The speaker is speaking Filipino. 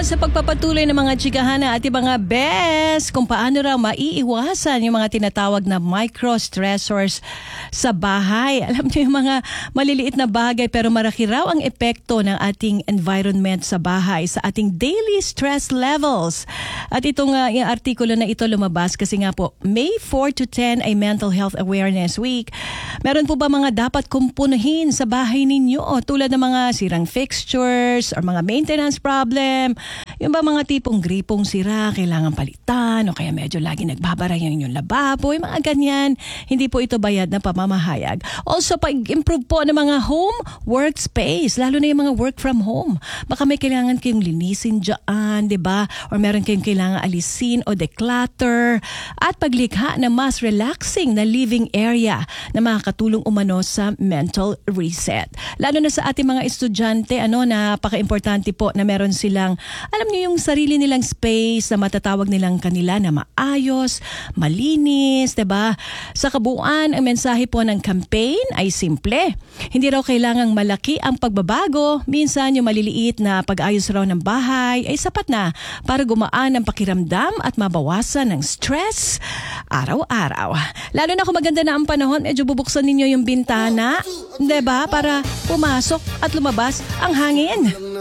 sa pagpapatuloy ng mga chikahan na ating mga best kung paano raw maiiwasan yung mga tinatawag na micro-stressors sa bahay. Alam niyo yung mga maliliit na bagay pero maraki raw ang epekto ng ating environment sa bahay sa ating daily stress levels. At itong yung artikulo na ito lumabas kasi nga po May 4 to 10 ay Mental Health Awareness Week. Meron po ba mga dapat kumpunuhin sa bahay ninyo tulad ng mga sirang fixtures or mga maintenance problem? Yung ba mga tipong gripong sira, kailangan palitan o kaya medyo lagi nagbabara yung inyong lababo, yung mga ganyan. Hindi po ito bayad na pamamahayag. Also, pag-improve po ng mga home workspace, lalo na yung mga work from home. Baka may kailangan kayong linisin dyan, di ba? Or meron kayong kailangan alisin o declutter. At paglikha na mas relaxing na living area na makakatulong umano sa mental reset. Lalo na sa ating mga estudyante, napaka-importante po na meron silang, alam niyo yung sarili nilang space na matatawag nilang kanila na maayos, malinis, diba? Sa kabuuan, ang mensahe po ng campaign ay simple. Hindi raw kailangang malaki ang pagbabago. Minsan yung maliliit na pag-ayos raw ng bahay ay sapat na para gumaan ang pakiramdam at mabawasan ng stress araw-araw. Lalo na kung maganda na ang panahon, medyo bubuksan ninyo yung bintana, diba? Para pumasok at lumabas ang hangin.